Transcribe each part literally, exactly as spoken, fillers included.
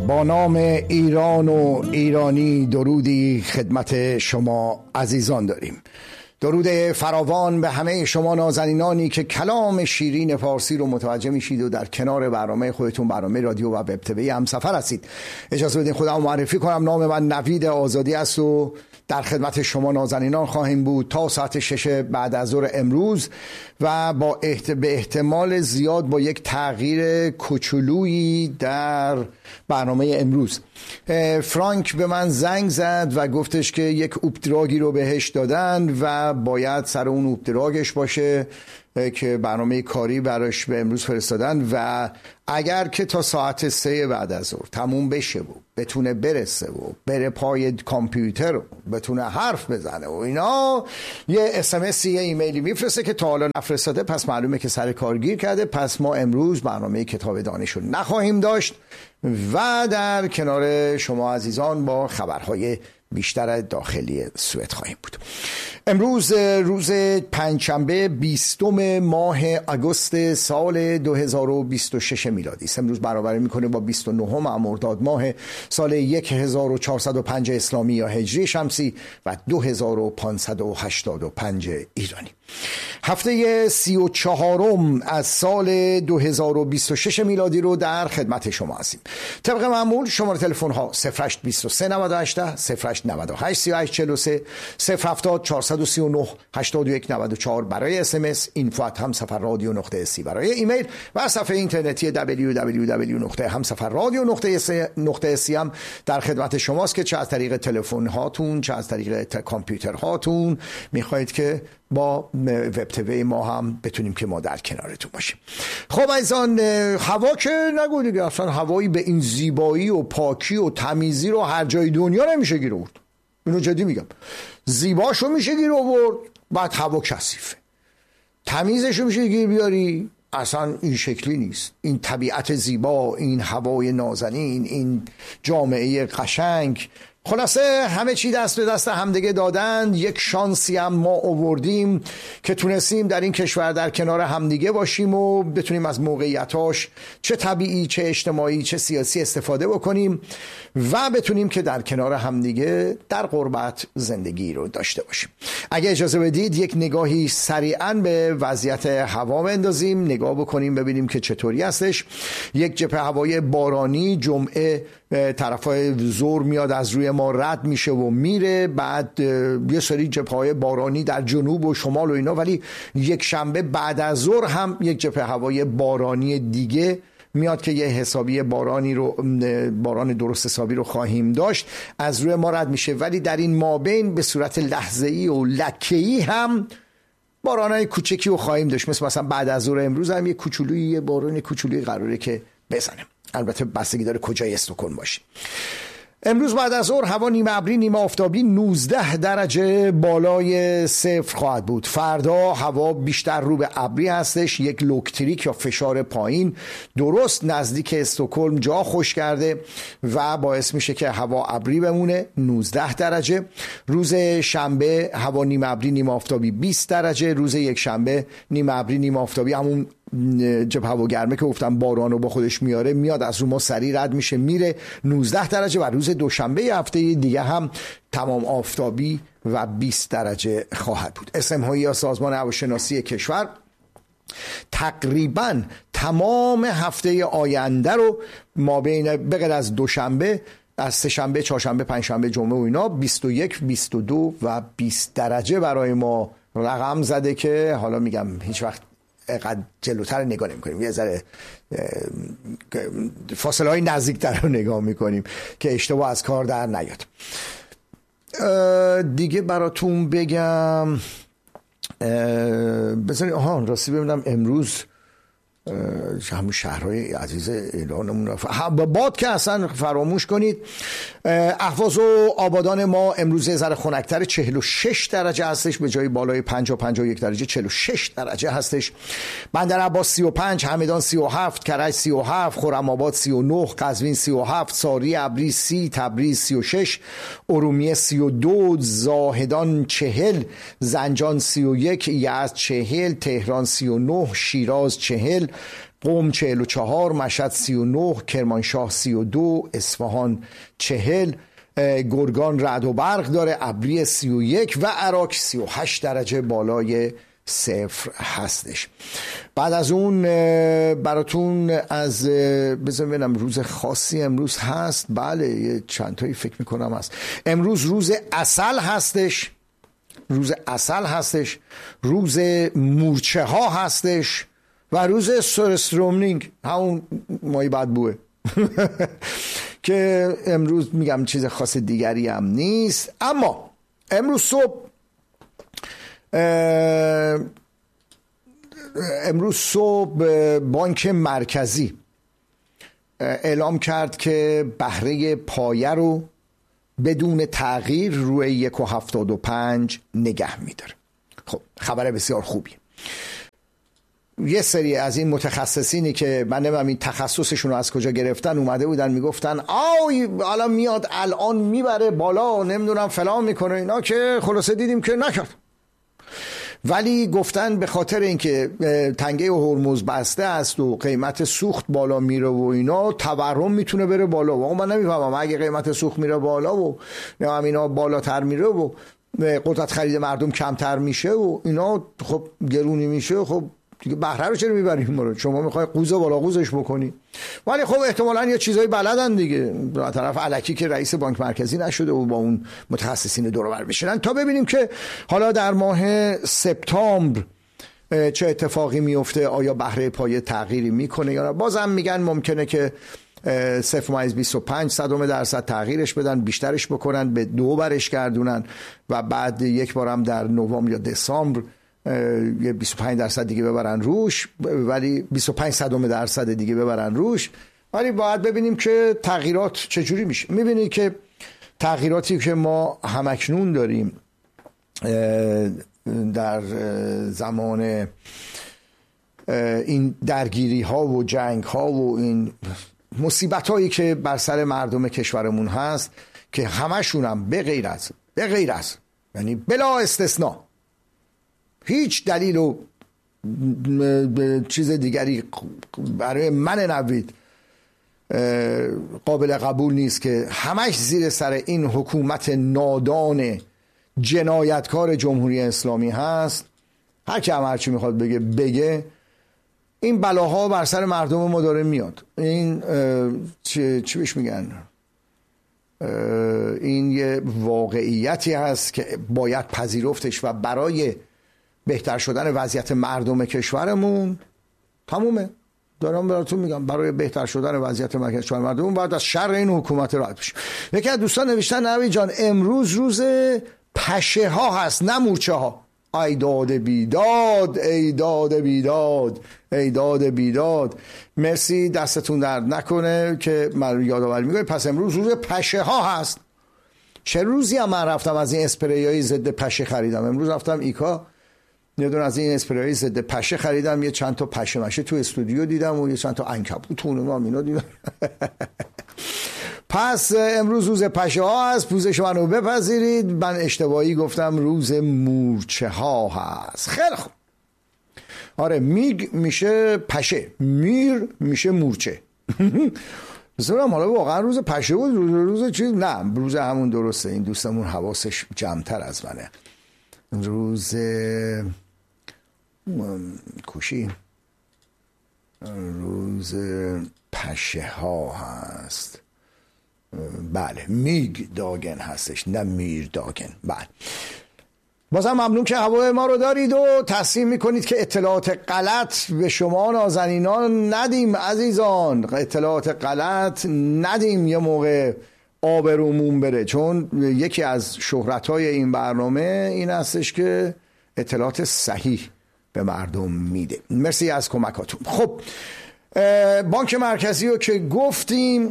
با نام ایران و ایرانی درودی خدمت شما عزیزان داریم. درود فراوان به همه شما نازنینانی که کلام شیرین فارسی رو متوجه میشید و در کنار برنامه خودتون برنامه رادیو و وب تیوی هم سفر هستید. اجازه بدین خودم معرفی کنم. نام من نوید آزادی است و در خدمت شما نازنینان خواهیم بود تا ساعت شش بعد از ظهر امروز و با احت... به احتمال زیاد با یک تغییر کوچولویی در برنامه امروز. فرانک به من زنگ زد و گفتش که یک اوپدراگی رو بهش دادن و باید سر اون اوپدراگش باشه که برنامه کاری براش به امروز فرستادن و اگر که تا ساعت سه بعد از ظهر تموم بشه و بتونه برسه و بره پای کامپیوتر و بتونه حرف بزنه و اینا، یه اس ام اس یه ایمیلی میفرسته که تا حالا نفرستاده، پس معلومه که سر کار گیر کرده. پس ما امروز برنامه کتاب دانش رو نخواهیم داشت و در کنار شما عزیزان با خبرهای بیشتر داخلی سوئد خواهیم بود. امروز روز پنجشنبه بیستم ماه آگوست سال دو هزار و بیست و شش میلادی است. امروز برابر میکنه با بیست و نهم مرداد ماه سال هزار و چهارصد و پنج اسلامی یا هجری شمسی و دو هزار و پانصد و هشتاد و پنج ایرانی. هفته سی و چهارم از سال دو هزار و بیست و شش میلادی رو در خدمت شما هستیم. طبق معمول شماره تلفن ها صفر هشت دو سه نه هشت صفر هشت نه هشت سه هشت چهار سه صفر هفت چهار سه نه هشت یک نه چهار برای اس ام اس، اینفو ات همسفر رادیو نقطه سی برای ایمیل و صفحه اینترنتی دبلیو دبلیو دبلیو نقطه همسفر رادیو نقطه سی هم در خدمت شماست که چه از طریق تلفن هاتون چه از طریق کامپیوتر هاتون میخواهید که با وب تیوی ما هم بتونیم که ما در کنارتون باشیم. خب عزیزان، هوا که نگو دیگه، اصلا هوایی به این زیبایی و پاکی و تمیزی رو هر جای دنیا نمیشه گیر آورد. اینو جدی میگم، زیباشو میشه گیر آورد، بعد هوا کثیفه. تمیزشو میشه گیر بیاری، اصلا این شکلی نیست. این طبیعت زیبا، این هوای نازنین، این جامعه قشنگ، خلاصه همه چی دست به دست همدیگه دادن. یک شانسی هم ما آوردیم که تونستیم در این کشور در کنار همدیگه باشیم و بتونیم از موقعیتاش چه طبیعی چه اجتماعی چه سیاسی استفاده بکنیم و بتونیم که در کنار همدیگه در قربت زندگی رو داشته باشیم. اگه اجازه بدید یک نگاهی سریعا به وضعیت هوا بندازیم، نگاه بکنیم ببینیم که چطوری هستش. یک جبهه هوایی بارانی جمعه طرفای زور میاد از روی ما رد میشه و میره، بعد یه سری جبهه‌های بارانی در جنوب و شمال و اینا، ولی یک شنبه بعد از ظهر هم یک جبهه هوایی بارانی دیگه میاد که یه حسابی بارانی رو باران درست حسابی رو خواهیم داشت، از روی ما رد میشه. ولی در این مابین به صورت لحظه‌ای و لکه‌ای هم بارانای کوچکی رو خواهیم داشت، مثل مثلا بعد از ظهر امروز هم یه کوچولویی یه باران کوچولویی قراره که بزنه. البته بستگی داره کجای استکهلم باشی. امروز بعد از ظهر هوا نیمه ابری نیمه آفتابی نوزده درجه بالای صفر خواهد بود. فردا هوا بیشتر رو به ابری هستش، یک لوکتریک یا فشار پایین درست نزدیک استکهلم جا خوش کرده و باعث میشه که هوا ابری بمونه، نوزده درجه. روز شنبه هوا نیمه ابری نیمه آفتابی بیست درجه. روز یک شنبه نیمه ابری نیمه آفتابی، همون جبهه هوا گرمه که گفتم بارانو با خودش میاره، میاد از رو ما سریع رد میشه میره، نوزده درجه. و روز دوشنبه هفته دیگه هم تمام آفتابی و بیست درجه خواهد بود. اسم هایی یا سازمان هواشناسی کشور تقریبا تمام هفته آینده رو ما بین بغیر از دوشنبه، از سه شنبه، چهارشنبه، پنجشنبه، جمعه و اینا بیست و یک، بیست و دو و بیست درجه برای ما رقم زده که حالا میگم هیچ وقت قد جلوتر نگاه نمی کنیم، یه ذره فاصله های نزدیکتر رو نگاه میکنیم که اشتباه از کار در نیاد. دیگه براتون بگم بذارید آها راستی ببینم امروز همون شهرهای عزیز ایرانمون با باد که اصلا فراموش کنید. اهواز و آبادان ما امروز ذره خنک‌تر، چهل و شش درجه هستش به جای بالای پنجاه پنجاه و یک درجه، چهل و شش درجه هستش. بندر عباس سی و پنج، همدان سی و هفت، کرج سی و هفت، خرم آباد سی و نه، قزوین سی و هفت، ساری ابری سی، تبریز سی و شش، ارومیه سی و دو، زاهدان چهل، زنجان سی و یک، یزد چهل، تهران سی و نه، شیراز چهل، قم چهل و چهار، مشهد سی و نه، کرمانشاه سی و دو، اصفهان چهل، گرگان رعد و برق داره، ابری سی و یک و عراق سی و هشت درجه بالای صفر هستش. بعد از اون براتون از بذار ببینم روز خاصی امروز هست. بله چند تایی فکر میکنم هست. امروز روز عسل هستش، روز عسل هستش، روز مورچه ها هستش و روز سورسترومنینگ، همون مای بدبوه که امروز میگم چیز خاص دیگری هم نیست. اما امروز صبح امروز صبح بانک مرکزی اعلام کرد که بهره پایه رو بدون تغییر روی یک و هفتاد و پنج نگه میداره. خب خبر بسیار خوبی. یه سری از این متخصصینی که من نمیدونم این تخصصشون رو از کجا گرفتن اومده بودن میگفتن آی حالا میاد الان میبره بالا نمیدونم فلان میکنه اینا، که خلاصه دیدیم که نکرد. ولی گفتن به خاطر اینکه تنگه هرمز بسته است و قیمت سوخت بالا میره و اینا، تورم میتونه بره بالا. و من نمیفهمم اگه قیمت سوخت میره بالا و نه اینا بالاتر میره و قدرت خرید مردم کمتر میشه و اینا خب گرونی میشه، خب دیگه بهره رو چرا میبریم برو؟ شما میخوای قوز بالا قوزش بکنی. ولی خب احتمالاً یه چیزایی بلدن دیگه، به طرف الکی که رئیس بانک مرکزی نشده و با اون متخصصین دور و بر بشینن تا ببینیم که حالا در ماه سپتامبر چه اتفاقی میفته. آیا بهره پایه تغییری میکنه یا نه؟ بازم میگن ممکنه که صفر ممیز بیست و پنج صدم درصد تغییرش بدن، بیشترش بکنن، به دو برش گردونن و بعد یک بارم در نوامبر یا دسامبر یه بیست و پنج درصد دیگه ببرن روش، ولی بیست و پنج صدم درصد دیگه ببرن روش. ولی باید ببینیم که تغییرات چجوری میشه. میبینید که تغییراتی که ما همکنون داریم در زمان این درگیری ها و جنگ ها و این مصیبت هایی که بر سر مردم کشورمون هست، که همشون هم به غیر از به غیر از یعنی بلا استثناء هیچ دلیل و چیز دیگری برای من نوید قابل قبول نیست که همش زیر سر این حکومت نادان جنایتکار جمهوری اسلامی هست. هر کی هم هرچی میخواد بگه بگه، این بلاها بر سر مردم ما داره میاد. این چی, چی بهش میگن؟ این یه واقعیتی هست که باید پذیرفتش و برای بهتر شدن وضعیت مردم کشورمون تمومه. دارم براتون میگم برای بهتر شدن وضعیت کشور مردم باید از شر این حکومت راحت بشیم. یکی از دوستان نوشتن نوید جان امروز روز پشه ها هست نه مورچه ها. ای داد بیداد، ای داد بیداد، ای داد بیداد. مرسی، دستتون درد نکنه که من یادآوری میکنه. پس امروز روز پشه ها هست. چه روزی هم من رفتم از این اسپریای ضد پشه خریدم. امروز رفتم ایکا یه دون از این اسپریای ضد پشه خریدم، یه چند تا پشه مشه تو استودیو دیدم و یه چند تا عنکبوت و اونم اینا دیدم. پس امروز روز پشه ها هست، پوزش منو بپذیرید. من اشتباهی گفتم روز مورچه ها هست. خیلی خوب. آره میگ میشه پشه، میر میشه مورچه. بسیارم حالا واقعا روز پشه بود روز, روز چیز نه روز همون درسته. این دوستمون حواسش جمع‌تر از منه. روز کوشی روز پشه ها هست. بله میگ داگن هستش نه میر داگن. بله بازم ممنون که هوای ما رو دارید و تصمیم میکنید که اطلاعات غلط به شما نازنینان ندیم. عزیزان اطلاعات غلط ندیم، یه موقع آبرومون بره. چون یکی از شهرت‌های این برنامه این هستش که اطلاعات صحیح به مردم میده. مرسی از کمکاتون. خب بانک مرکزی رو که گفتیم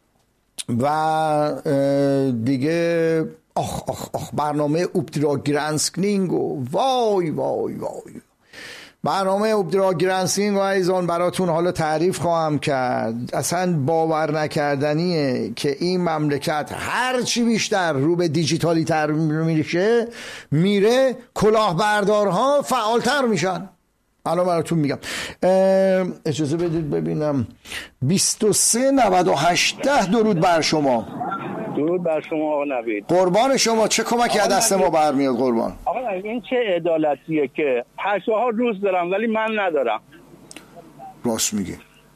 و دیگه آخ آخ آخ برنامه اوبدراگرانسکنینگ و وای وای وای برنامه اوبدراگرانسکنینگ و ایزان براتون حالا تعریف خواهم کرد. اصلا باور نکردنیه که این مملکت هر چی بیشتر رو به دیجیتالی تر میشه میره کلاهبردارها فعالتر میشن. الان براتون میگم. اجازه بدید ببینم. بیست و سه نود و هشت درود بر شما. درود بر شما آقا نوید. قربان شما، چه کمکی از دست ما برمیاد قربان؟ آقا نوید این چه عدالتیه که پشه ها روز دارم ولی من ندارم؟ راست میگه.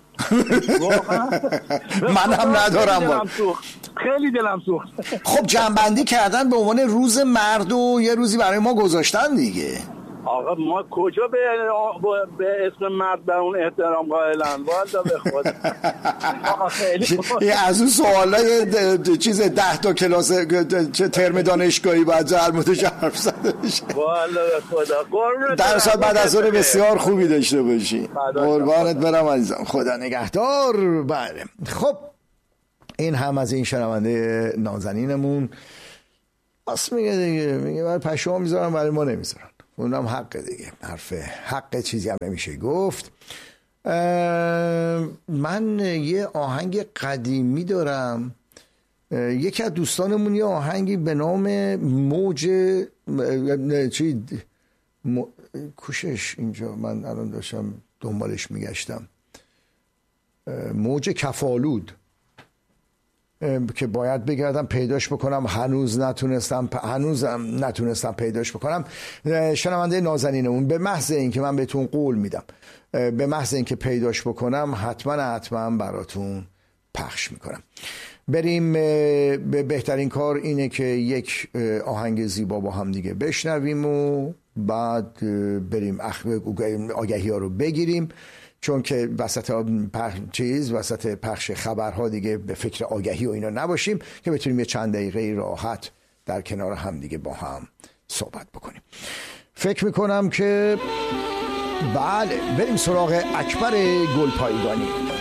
من هم ندارم با. خیلی دلم سوخت. خب جنبندی کردن به عنوان روز مرد و یه روزی برای ما گذاشتن دیگه. آقا ما کجا به به اسم مرد به اون احترام قائلن؟ والا به خدا. آقا خیلی از اون سوالای چیز ده تا کلاس چه ترم دانشگاهی باید زرموتش حرف زده بشه. والا به خدا. درصد بعد از اون بسیار خوبی داشته باشی. قربانت برم عزیزم. خدا نگهدار. بله خب این هم از این شنونده نازنینمون. اص میگه دیگه، میگه برای پشما میذارم برای ما نمیذارن. اونم حق دیگه، حرف حق چیزی هم نمیشه گفت. من یه آهنگ قدیمی دارم. یکی از دوستانمون یه آهنگی به نام موج چی م... کوشش اینجا من الان داشتم دنبالش میگشتم، موج کفالود که باید بگردم پیداش بکنم، هنوز نتونستم هنوزم نتونستم پیداش بکنم. شنونده نازنینمون، به محض اینکه من بهتون قول میدم، به محض اینکه پیداش بکنم حتما حتما براتون پخش میکنم. بریم به بهترین کار اینه که یک آهنگ زیبا با هم دیگه بشنویم و بعد بریم آگهی ها رو بگیریم، چون که وسط پخش چیز وسط پخش خبرها دیگه به فکر آگهی و اینا نباشیم که بتونیم یه چند دقیقه راحت در کنار هم دیگه با هم صحبت بکنیم. فکر میکنم که بله بریم سراغ اکبر گلپایگانی.